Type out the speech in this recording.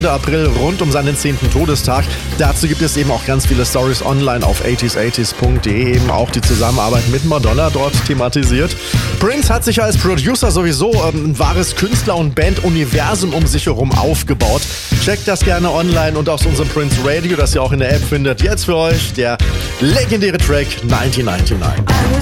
April rund um seinen 10. Todestag. Dazu gibt es eben auch ganz viele Stories online auf 80s80s.de, eben auch die Zusammenarbeit mit Madonna dort thematisiert. Prince hat sich als Producer sowieso ein wahres Künstler- und Band-Universum um sich herum aufgebaut. Checkt das gerne online und aus unserem Prince Radio, das ihr auch in der App findet. Jetzt für euch der legendäre Track 1999.